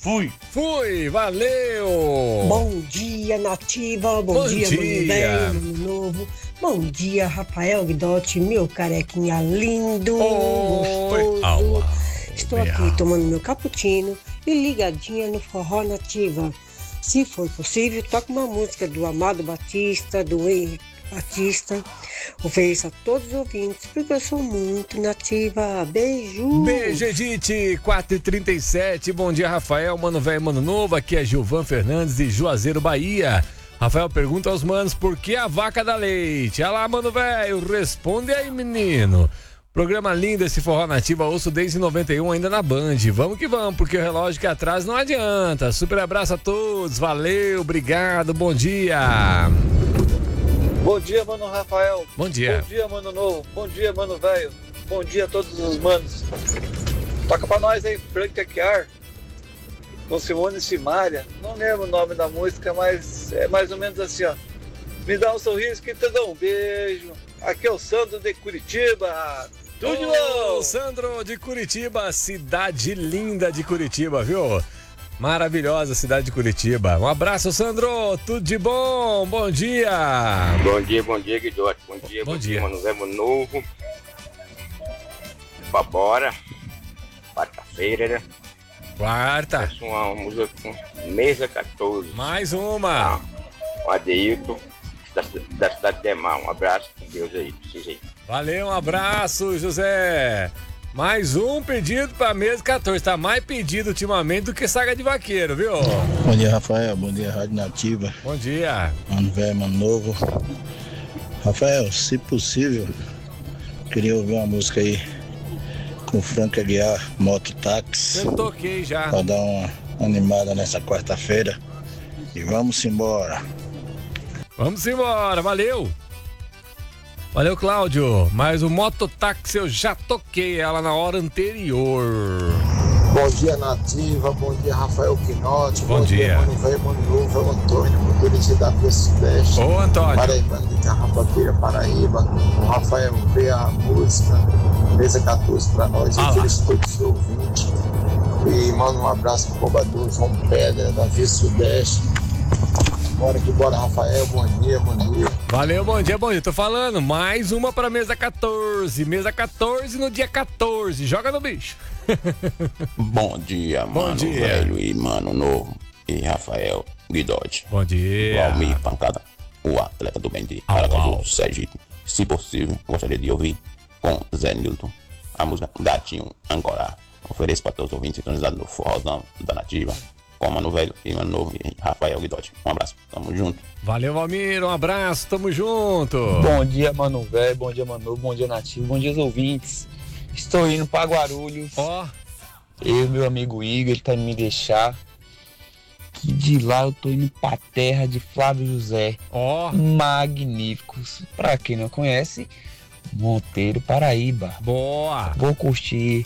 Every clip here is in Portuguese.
Fui, valeu! Bom dia, Nativa. Bom dia, Mano Velho, Ano Novo. Bom dia, Rafael Guidotti, meu carequinha lindo, gostoso. Estou aqui tomando meu cappuccino e ligadinha no Forró Nativa. Se for possível, toque uma música do Amado Batista, do Henrique Batista. Ofereço a todos os ouvintes, porque eu sou muito nativa. Beijo! Beijo, Edith! 4h37. Bom dia, Rafael, Mano Velho, Mano Novo. Aqui é Gilvan Fernandes de Juazeiro, Bahia. Rafael pergunta aos manos por que a vaca dá leite. Olha lá, Mano Velho, responde aí, menino. Programa lindo esse Forró Nativa, ouço desde 91 ainda na Band. Vamos que vamos, porque o relógio que atrás não adianta. Super abraço a todos, valeu, obrigado, bom dia. Bom dia, Mano Rafael. Bom dia. Bom dia, Mano Novo. Bom dia, Mano Velho. Bom dia a todos os manos. Toca pra nós aí, Branca Chiar, com Simone Simaria. Não lembro o nome da música, mas é mais ou menos assim, ó. Me dá um sorriso que te dá um beijo. Aqui é o Sandro de Curitiba. Tudo de bom! Sandro de Curitiba, cidade linda de Curitiba, viu? Maravilhosa cidade de Curitiba. Um abraço, Sandro. Tudo de bom. Bom dia. Bom dia, Guidotti. Bom dia, Mano Velho, Mano Novo. Bora. Quarta-feira, né? Quarta. Peço uma música com Mesa 14. Mais uma. Um Adeilton da cidade de Demar. Um abraço com Deus aí, precisei. Valeu, um abraço, José. Mais um pedido pra mesa 14. Tá mais pedido ultimamente do que saga de vaqueiro, viu? Bom dia, Rafael. Bom dia, Rádio Nativa. Bom dia. Mano Velho, Mano Novo. Rafael, se possível, queria ouvir uma música aí com Frank Aguiar, Mototáxi. Eu toquei já. Pra dar uma animada nessa quarta-feira. E vamos embora. Vamos embora, valeu. Valeu, Cláudio. Mas o Mototáxi eu já toquei ela na hora anterior. Bom dia, Nativa. Bom dia, Rafael Quinotti. Bom dia. Mano Velho, Mano Novo. É o Antônio, motorista da Via Sudeste. Ô, Antônio. Paraibano de Carrapateira, Paraíba. O Rafael vê a música Mesa 14 pra nós. Eu felicito todos os ouvintes. E mando um abraço pro cobrador João Pedra, da Via Sudeste. Bora que bora, Rafael. Bom dia, bom dia. Valeu, bom dia, bom dia. Tô falando, mais uma pra mesa 14. Mesa 14 no dia 14. Joga no bicho. Bom dia, Mano Velho e Mano Novo. E Rafael Guidotti. Bom dia. Valmir Pancada, o atleta do bem de Aracaju, Sergipe. Se possível, gostaria de ouvir com Zé Nilton a música Gatinho Ancorar. Ofereço para todos os ouvintes sintonizados no Forrozão da Nativa. Com Mano Velho e Mano Novo e Rafael Guidotti. Um abraço, tamo junto. Valeu, Valmir, um abraço, tamo junto. Bom dia, Mano Velho, bom dia, Mano Novo, bom dia, Nativo, bom dia, os ouvintes. Estou indo para Guarulhos. Ó. Eu e meu amigo Igor, ele tá indo me deixar. E de lá eu tô indo pra terra de Flávio José. Ó. Magníficos. Pra quem não conhece, Monteiro, Paraíba. Boa. Vou curtir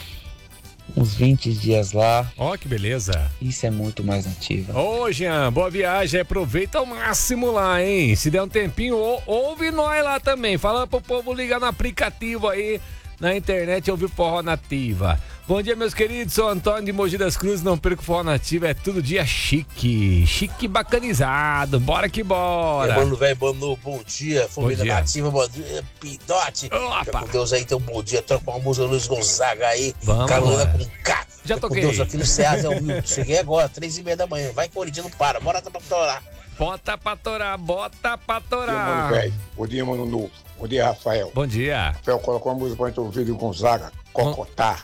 uns 20 dias lá. Ó, que beleza. Isso é muito mais nativa. Ô, Jean, boa viagem. Aproveita ao máximo lá, hein? Se der um tempinho, ouve nós lá também. Fala pro povo ligar no aplicativo aí, na internet, ouvir Forró Nativa. Bom dia, meus queridos. Sou Antônio de Mogi das Cruzes. Não perco Forró Nativa. É todo dia chique. Chique bacanizado. Bora que bora. Mano Velho, Mano Novo, bom dia. Família Nativa, bom dia. Pidote. Fica com Deus aí, então bom dia. Troca uma música Luiz Gonzaga aí. Vamos. Carolina com K. Já toquei. Com Deus, aqui no Ceasa, cheguei agora, 3h30 da manhã. Vai, Corinthians, não para. Bora pra torar. Bota pra torar, bota pra torar. Mano Velho, bom dia, Mano Novo. Bom dia, Rafael. Bom dia. Rafael colocou uma música pra gente ouvir do Gonzaga, Cocotá.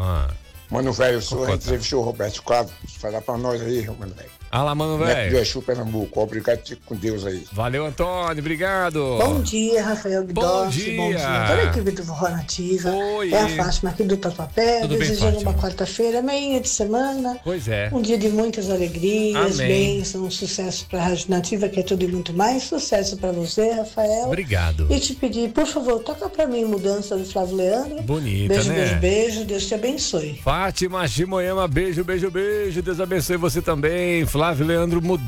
Mano Velho, a gente entrevistou o Roberto Carlos. Fala pra nós aí, Mano Velho. Alá, Mano Velho. Do Exu, Pernambuco. Obrigado com Deus aí. Valeu, Antônio. Obrigado. Bom dia, Rafael Guidotti. Bom dia. Toda a equipe do Forró Nativa. Oi. É a Fátima aqui do Tatuapé. Tudo bem, desejando Fátima? uma quarta-feira, meia de semana. Pois é. Um dia de muitas alegrias, Amém. bênçãos, sucesso pra Rádio Nativa, que é tudo e muito mais. Sucesso pra você, Rafael. Obrigado. E te pedir, por favor, toca pra mim Mudança do Flávio Leandro. Bonita, beijo, né? Beijo, beijo. Deus te abençoe. Fátima de Moema, beijo, beijo, beijo. Deus abençoe você também. Flávio Leandro, Mudança.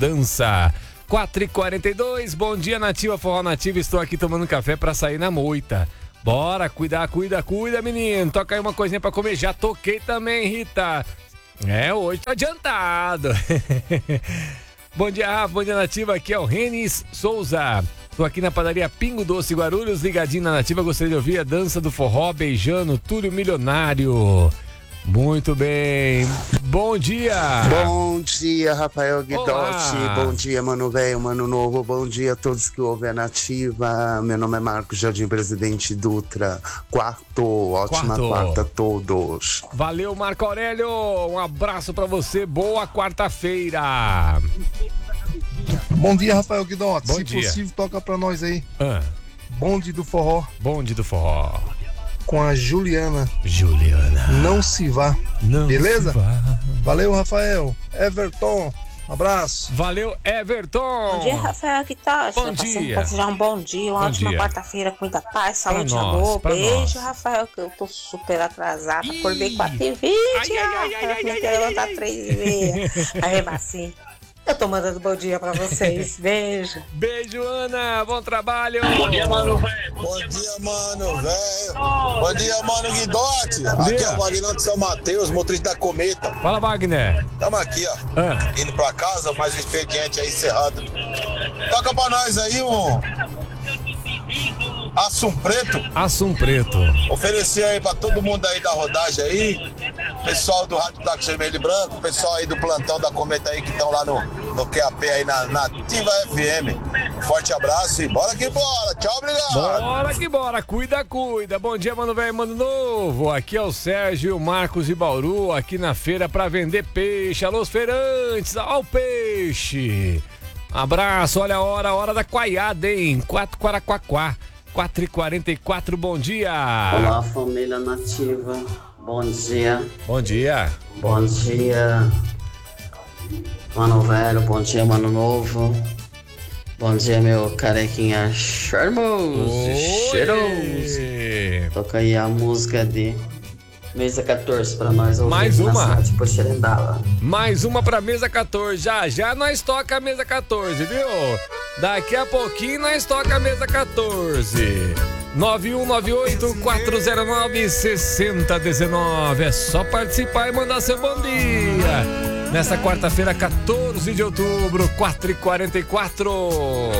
4h42, bom dia, Nativa, Forró Nativa. Estou aqui tomando café pra sair na moita. Bora, cuida, menino. Toca aí uma coisinha pra comer. Já toquei também, Rita. Hoje tá adiantado. Bom dia, Rafa, bom dia, Nativa. Aqui é o Renis Souza. Tô aqui na padaria Pingo Doce Guarulhos, ligadinho na Nativa. Gostaria de ouvir a dança do forró beijando Túlio Milionário. Muito bem. Bom dia. Bom dia, Rafael Guidotti. Bom dia, Mano Velho, Mano Novo. Bom dia a todos que ouvem a Nativa. Meu nome é Marcos Jardim, Presidente Dutra. Ótima quarta a todos. Valeu, Marco Aurélio. Um abraço pra você. Boa quarta-feira. Bom dia, Rafael Guidotti. Se possível, toca pra nós aí. Bonde do Forró. Bonde do Forró. Com a Juliana. Não se vá. Beleza? Se vá. Valeu, Rafael. Everton. Abraço. Valeu, Everton. Bom dia, Rafael Guidotti. Bom dia. Desejar um bom dia, uma ótima quarta-feira com muita paz, saúde e amor. Beijo, Rafael, que eu tô super atrasada. Acordei 4h20. Tem que levantar 3h30. Aí, Marcinho. Eu tô mandando bom dia pra vocês. Beijo. Beijo, Ana. Bom trabalho. Bom dia, Mano Velho. Bom dia, Mano Velho. Bom dia, Mano Guidotti. Aqui é o Wagner de São Mateus, motorista da Cometa. Fala, Wagner. Tamo aqui, ó. Indo pra casa, mais um expediente aí encerrado. Toca pra nós aí Assum Preto. Oferecer aí pra todo mundo aí da rodagem aí. Pessoal do Rádio Taco Vermelho e Branco, pessoal aí do plantão da Cometa aí que estão lá no QAP aí na Nativa FM. Forte abraço e bora que bora. Tchau, obrigado. Bora que bora. Cuida. Bom dia, Mano Velho, Mano Novo. Aqui é o Sérgio e o Marcos de Bauru, aqui na feira pra vender peixe. Alô, feirantes, ao peixe. Abraço, olha a hora da coaiada, hein? 4h44, bom dia. Olá, família Nativa. Bom dia. Bom dia. Bom dia, Mano Velho. Bom dia, Mano Novo. Bom dia, meu carequinha charmoso. Cheiroso. Toca aí a música de Mesa 14 pra nós ouvir. Mais uma. Mais uma pra Mesa 14. Já nós toca a Mesa 14, viu? Daqui a pouquinho nós toca a Mesa 14. 9198-409-6019. É só participar e mandar seu bom dia. Nessa quarta-feira, 14 de outubro, 4h44.